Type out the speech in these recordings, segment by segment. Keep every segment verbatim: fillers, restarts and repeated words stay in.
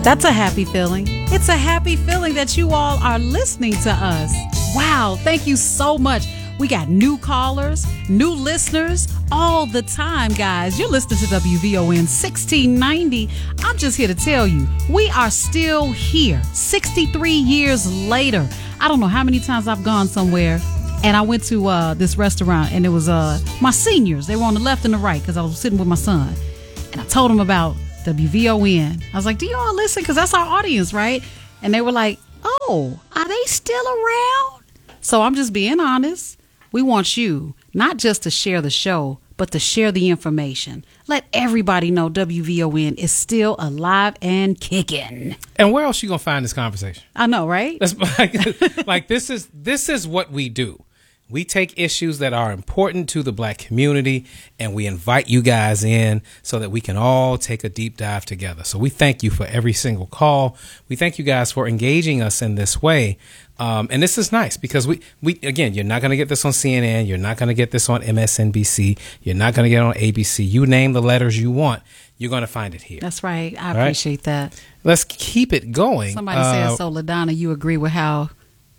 That's a happy feeling. It's a happy feeling that you all are listening to us. Wow, thank you so much. We got new callers, new listeners all the time, guys. You're listening to W V O N sixteen ninety. I'm just here to tell you, we are still here sixty-three years later. I don't know how many times I've gone somewhere and I went to uh, this restaurant and it was uh, my seniors. They were on the left and the right because I was sitting with my son. And I told them about W V O N. I was like, do you all listen? Because that's our audience, right? And they were like, oh, are they still around? So I'm just being honest. We want you not just to share the show, but to share the information. Let everybody know W V O N is still alive and kicking. And where else you gonna find this conversation? I know, right? That's like, like this is this is what we do. We take issues that are important to the black community and we invite you guys in so that we can all take a deep dive together. So we thank you for every single call. We thank you guys for engaging us in this way. Um, and this is nice because we, we again, you're not going to get this on C N N. You're not going to get this on M S N B C. You're not going to get it on A B C. You name the letters you want. You're going to find it here. That's right. I all appreciate right? that. Let's keep it going. Somebody uh, said, so LaDonna, you agree with how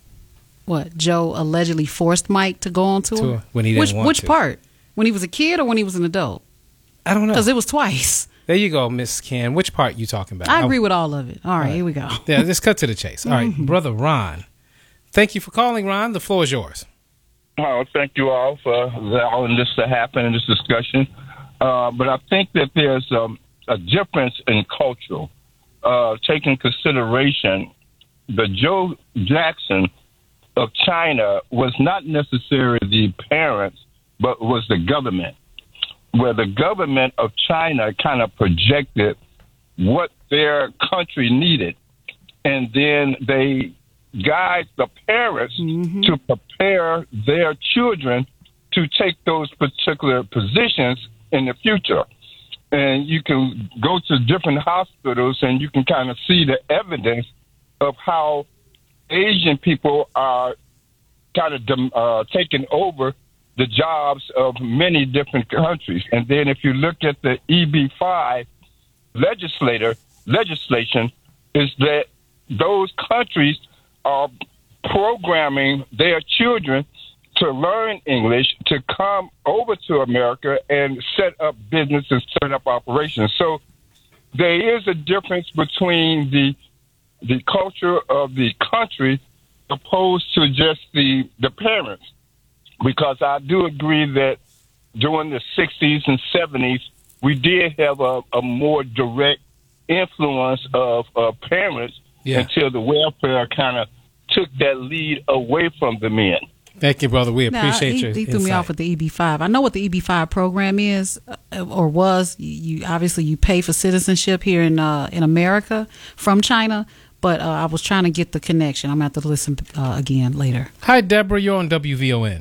What, Joe allegedly forced Mike to go on tour? tour when he didn't which, want which to. part? When he was a kid or when he was an adult? I don't know. Because it was twice. There you go, Miss Ken. Which part you talking about? I agree with all of it. All right, all right. Here we go. Yeah, let's cut to the chase. All right, Brother Ron. Thank you for calling, Ron. The floor is yours. Oh, thank you all for allowing this to happen in this discussion. Uh, but I think that there's um, a difference in culture. Uh, taking consideration the Joe Jackson of China was not necessarily the parents, but was the government, where the government of China kind of projected what their country needed. And then they guide the parents mm-hmm. to prepare their children to take those particular positions in the future. And you can go to different hospitals and you can kind of see the evidence of how Asian people are kind of uh, taking over the jobs of many different countries. And then if you look at the E B five legislator legislation, is that those countries are programming their children to learn English, to come over to America and set up businesses, set up operations. So there is a difference between the the culture of the country opposed to just the, the parents, because I do agree that during the sixties and seventies, we did have a, a more direct influence of uh, parents yeah. until the welfare kind of took that lead away from the men. Thank you, brother. We now, appreciate he, your He threw insight. me off with the E B five. I know what the E B five program is, uh, or was. You, you obviously you pay for citizenship here in uh, in America from China, but uh, I was trying to get the connection. I'm going to have to listen uh, again later. Hi, Deborah. You're on W V O N.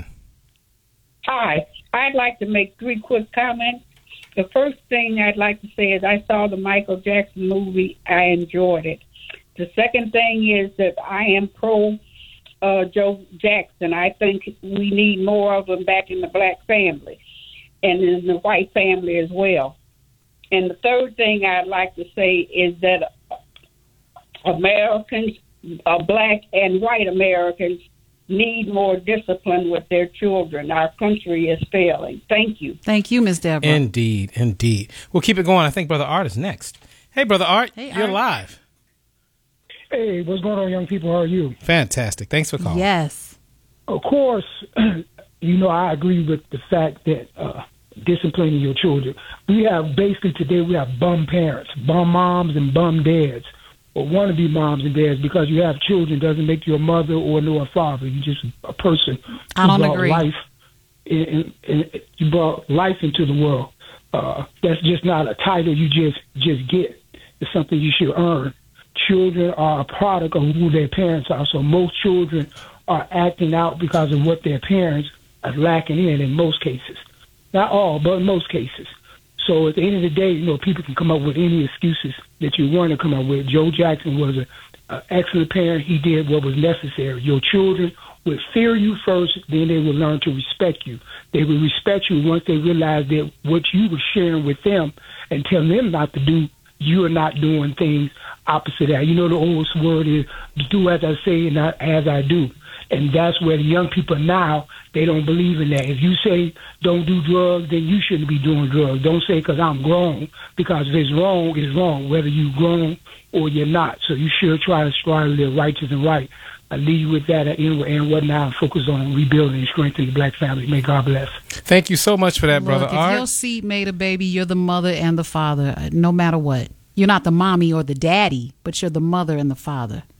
Hi. I'd like to make three quick comments. The first thing I'd like to say is I saw the Michael Jackson movie. I enjoyed it. The second thing is that I am pro uh, Joe Jackson. I think we need more of them back in the black family and in the white family as well. And the third thing I'd like to say is that Americans, uh, black and white Americans, need more discipline with their children. Our country is failing. Thank you. Thank you, Miz Deborah. Indeed, indeed. We'll keep it going. I think Brother Art is next. Hey, Brother Art, hey, you're Art. live. Hey, what's going on, young people? How are you? Fantastic. Thanks for calling. Yes. Of course, you know, I agree with the fact that uh, disciplining your children. We have, basically today, we have bum parents, bum moms and bum dads, or wannabe moms and dads, because you have children doesn't make you a mother or nor a father. You're just a person. I don't brought agree. Life in, in, in, you brought life into the world. Uh, that's just not a title you just, just get. It's something you should earn. Children are a product of who their parents are. So most children are acting out because of what their parents are lacking in, in most cases. Not all, but in most cases. So at the end of the day, you know, people can come up with any excuses that you want to come up with. Joe Jackson was an excellent parent. He did what was necessary. Your children would fear you first, then they will learn to respect you. They will respect you once they realize that what you were sharing with them and telling them not to do, you are not doing things opposite of that. You know, the old word is do as I say and not as I do. And that's where the young people now, they don't believe in that. If you say don't do drugs, then you shouldn't be doing drugs. Don't say because I'm grown, because if it's wrong, it's wrong, whether you're grown or you're not. So you should try to strive to live righteous and right. I leave you with that and, and what now, focus on rebuilding and strengthening the black family. May God bless. Thank you so much for that, Look, Brother if Art. your seed made a baby, you're the mother and the father, no matter what. You're not the mommy or the daddy, but you're the mother and the father.